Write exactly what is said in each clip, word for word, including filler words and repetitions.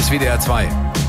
ist W D R zwei.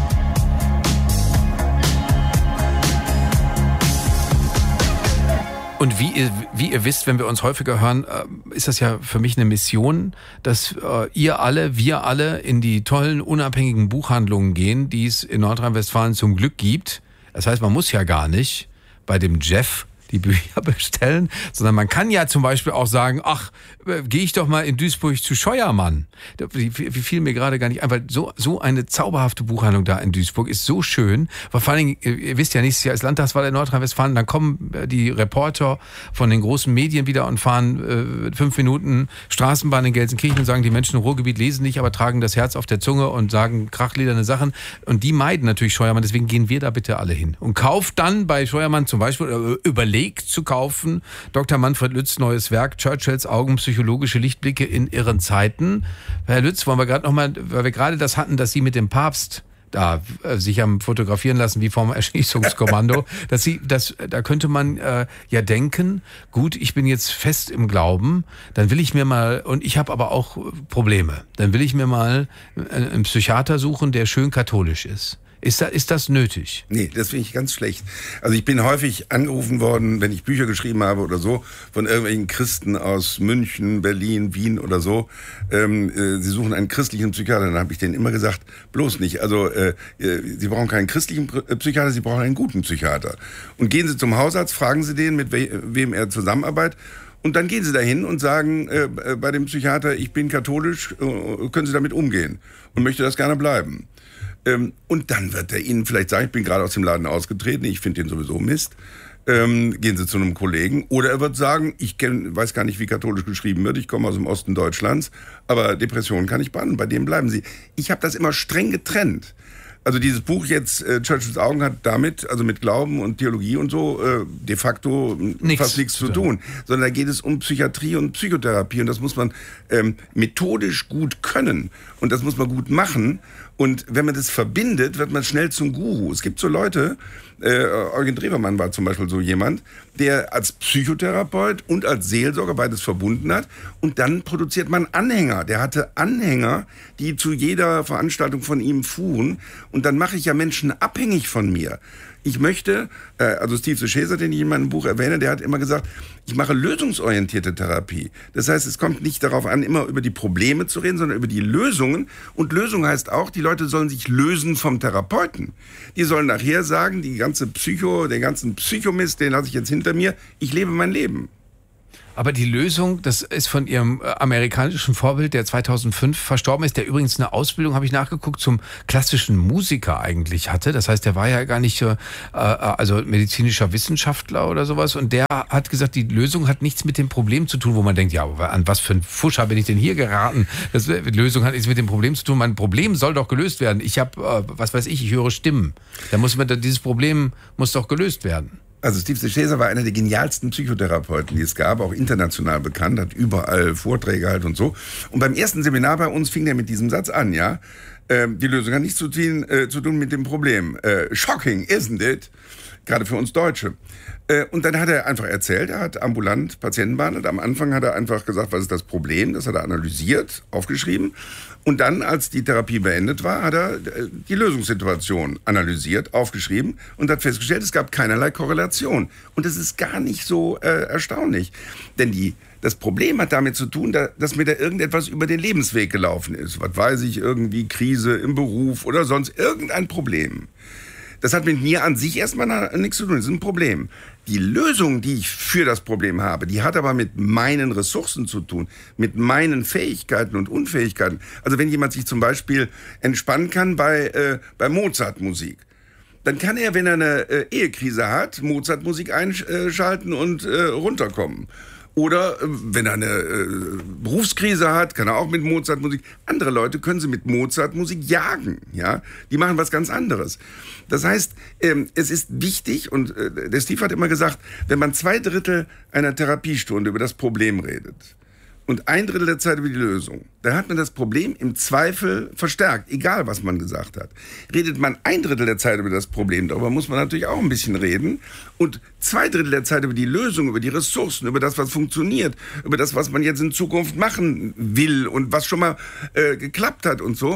Und wie ihr, wie ihr wisst, wenn wir uns häufiger hören, ist das ja für mich eine Mission, dass ihr alle, wir alle in die tollen, unabhängigen Buchhandlungen gehen, die es in Nordrhein-Westfalen zum Glück gibt. Das heißt, man muss ja gar nicht bei dem Jeff die Bücher bestellen, sondern man kann ja zum Beispiel auch sagen, ach, äh, gehe ich doch mal in Duisburg zu Scheuermann. Wie, wie fiel mir gerade gar nicht ein, weil so, so eine zauberhafte Buchhandlung da in Duisburg ist so schön, weil vor allen Dingen, ihr wisst ja, nächstes Jahr ist Landtagswahl in Nordrhein-Westfalen, dann kommen die Reporter von den großen Medien wieder und fahren äh, fünf Minuten Straßenbahn in Gelsenkirchen und sagen, die Menschen im Ruhrgebiet lesen nicht, aber tragen das Herz auf der Zunge und sagen krachlederne Sachen und die meiden natürlich Scheuermann, deswegen gehen wir da bitte alle hin und kauft dann bei Scheuermann zum Beispiel, äh, überlegt zu kaufen, Doktor Manfred Lütz neues Werk, Churchills Augen, psychologische Lichtblicke in irren Zeiten. Herr Lütz, wollen wir gerade noch mal, weil wir gerade das hatten, dass Sie mit dem Papst da äh, sich haben fotografieren lassen wie vom Erschießungskommando, dass Sie, das, da könnte man äh, ja denken, gut, ich bin jetzt fest im Glauben, dann will ich mir mal, und ich habe aber auch Probleme, dann will ich mir mal einen Psychiater suchen, der schön katholisch ist. Ist, da, ist das nötig? Nee, das finde ich ganz schlecht. Also ich bin häufig angerufen worden, wenn ich Bücher geschrieben habe oder so, von irgendwelchen Christen aus München, Berlin, Wien oder so. Ähm, äh, sie suchen einen christlichen Psychiater. Dann habe ich denen immer gesagt, bloß nicht. Also äh, Sie brauchen keinen christlichen Psychiater, Sie brauchen einen guten Psychiater. Und gehen Sie zum Hausarzt, fragen Sie den, mit we- wem er zusammenarbeitet. Und dann gehen Sie dahin und sagen äh, bei dem Psychiater, ich bin katholisch, äh, können Sie damit umgehen? Und möchte das gerne bleiben. Ähm, und dann wird er Ihnen vielleicht sagen, ich bin gerade aus dem Laden ausgetreten, ich finde den sowieso Mist. Ähm, gehen Sie zu einem Kollegen. Oder er wird sagen, ich kenn, weiß gar nicht, wie katholisch geschrieben wird, ich komme aus dem Osten Deutschlands, aber Depressionen kann ich behandeln, bei dem bleiben Sie. Ich habe das immer streng getrennt. Also dieses Buch jetzt, äh, Churchills Augen, hat damit, also mit Glauben und Theologie und so, äh, de facto nichts, fast nichts zu tun. Sondern da geht es um Psychiatrie und Psychotherapie und das muss man ähm, methodisch gut können und das muss man gut machen. Und wenn man das verbindet, wird man schnell zum Guru. Es gibt so Leute, äh, Eugen Drewermann war zum Beispiel so jemand, der als Psychotherapeut und als Seelsorger beides verbunden hat. Und dann produziert man Anhänger. Der hatte Anhänger, die zu jeder Veranstaltung von ihm fuhren. Und dann mache ich ja Menschen abhängig von mir. Ich möchte, äh, also Steve DeShazer, den ich in meinem Buch erwähne, der hat immer gesagt, ich mache lösungsorientierte Therapie. Das heißt, es kommt nicht darauf an, immer über die Probleme zu reden, sondern über die Lösungen. Und Lösung heißt auch, die Leute sollen sich lösen vom Therapeuten. Die sollen nachher sagen, die ganze Psycho, den ganzen Psychomist, den lasse ich jetzt hinter mir, ich lebe mein Leben. Aber die Lösung, das ist von Ihrem amerikanischen Vorbild, der zweitausendfünf verstorben ist, der übrigens eine Ausbildung, habe ich nachgeguckt, zum klassischen Musiker eigentlich hatte. Das heißt, der war ja gar nicht äh, also medizinischer Wissenschaftler oder sowas. Und der hat gesagt, die Lösung hat nichts mit dem Problem zu tun, wo man denkt, ja, an was für ein Fuscher bin ich denn hier geraten? Das, die Lösung hat nichts mit dem Problem zu tun. Mein Problem soll doch gelöst werden. Ich habe, äh, was weiß ich, ich höre Stimmen. Da muss man, dieses Problem muss doch gelöst werden. Also Steve DeShazer war einer der genialsten Psychotherapeuten, die es gab, auch international bekannt, hat überall Vorträge halt und so. Und beim ersten Seminar bei uns fing er mit diesem Satz an, ja, äh, die Lösung hat nichts zu tun, äh, zu tun mit dem Problem. Äh, shocking, isn't it? Gerade für uns Deutsche. Äh, und dann hat er einfach erzählt, er hat ambulant Patienten behandelt. Am Anfang hat er einfach gesagt, was ist das Problem? Das hat er analysiert, aufgeschrieben. Und dann, als die Therapie beendet war, hat er die Lösungssituation analysiert, aufgeschrieben und hat festgestellt, es gab keinerlei Korrelation. Und das ist gar nicht so äh, erstaunlich. Denn die, das Problem hat damit zu tun, da, dass mir da irgendetwas über den Lebensweg gelaufen ist. Was weiß ich, irgendwie Krise im Beruf oder sonst irgendein Problem. Das hat mit mir an sich erstmal nichts zu tun. Das ist ein Problem. Die Lösung, die ich für das Problem habe, die hat aber mit meinen Ressourcen zu tun, mit meinen Fähigkeiten und Unfähigkeiten. Also wenn jemand sich zum Beispiel entspannen kann bei, äh, bei Mozart-Musik, dann kann er, wenn er eine äh, Ehekrise hat, Mozart-Musik einschalten und äh, runterkommen. Oder äh, wenn er eine äh, Berufskrise hat, kann er auch mit Mozartmusik. Andere Leute können sie mit Mozartmusik jagen, ja. Die machen was ganz anderes. Das heißt, ähm, es ist wichtig, und äh, der Steve hat immer gesagt, wenn man zwei Drittel einer Therapiestunde über das Problem redet und ein Drittel der Zeit über die Lösung, dann hat man das Problem im Zweifel verstärkt, egal was man gesagt hat. Redet man ein Drittel der Zeit über das Problem, darüber muss man natürlich auch ein bisschen reden, und zwei Drittel der Zeit über die Lösung, über die Ressourcen, über das, was funktioniert, über das, was man jetzt in Zukunft machen will und was schon mal äh, geklappt hat und so,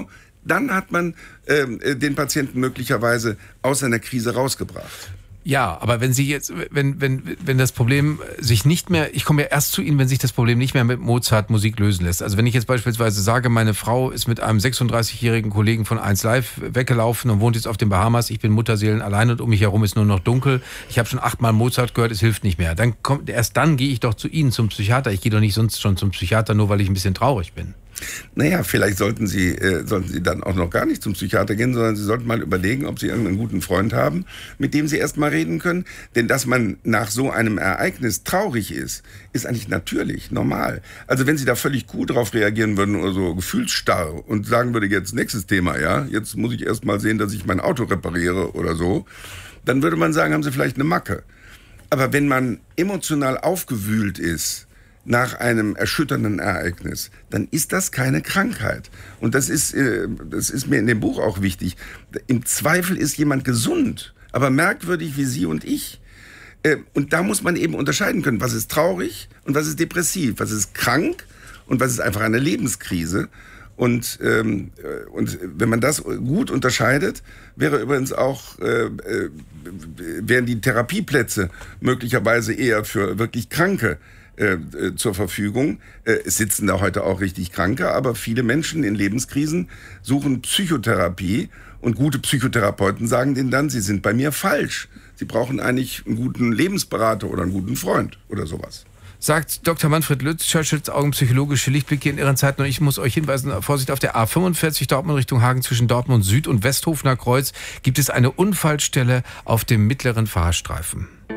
dann hat man äh, den Patienten möglicherweise aus seiner Krise rausgebracht. Ja, aber wenn Sie jetzt, wenn, wenn, wenn das Problem sich nicht mehr, ich komme ja erst zu Ihnen, wenn sich das Problem nicht mehr mit Mozart Musik lösen lässt. Also wenn ich jetzt beispielsweise sage, meine Frau ist mit einem sechsunddreißigjährigen Kollegen von eins Live weggelaufen und wohnt jetzt auf den Bahamas, ich bin Mutterseelen allein und um mich herum ist nur noch dunkel. Ich habe schon achtmal Mozart gehört, es hilft nicht mehr. Dann kommt, erst dann gehe ich doch zu Ihnen, zum Psychiater. Ich gehe doch nicht sonst schon zum Psychiater, nur weil ich ein bisschen traurig bin. Naja, vielleicht sollten Sie, äh, sollten Sie dann auch noch gar nicht zum Psychiater gehen, sondern Sie sollten mal überlegen, ob Sie irgendeinen guten Freund haben, mit dem Sie erst mal reden können. Denn dass man nach so einem Ereignis traurig ist, ist eigentlich natürlich, normal. Also wenn Sie da völlig cool drauf reagieren würden oder so gefühlsstarr und sagen würde, jetzt nächstes Thema, ja, jetzt muss ich erst mal sehen, dass ich mein Auto repariere oder so, dann würde man sagen, haben Sie vielleicht eine Macke. Aber wenn man emotional aufgewühlt ist, nach einem erschütternden Ereignis, dann ist das keine Krankheit. Und das ist, äh, das ist mir in dem Buch auch wichtig. Im Zweifel ist jemand gesund, aber merkwürdig wie Sie und ich. Äh, und da muss man eben unterscheiden können, was ist traurig und was ist depressiv, was ist krank und was ist einfach eine Lebenskrise. Und, ähm, und wenn man das gut unterscheidet, wäre übrigens auch, äh, äh, wären die Therapieplätze möglicherweise eher für wirklich Kranke Äh, zur Verfügung. Äh, es sitzen da heute auch richtig Kranke, aber viele Menschen in Lebenskrisen suchen Psychotherapie und gute Psychotherapeuten sagen denen dann, sie sind bei mir falsch. Sie brauchen eigentlich einen guten Lebensberater oder einen guten Freund oder sowas. Sagt Doktor Manfred Lütz, Churchills Augenpsychologische Lichtblicke in Ihren Zeiten. Und ich muss euch hinweisen, Vorsicht, auf der A fünfundvierzig Dortmund Richtung Hagen zwischen Dortmund Süd und Westhofener Kreuz gibt es eine Unfallstelle auf dem mittleren Fahrstreifen.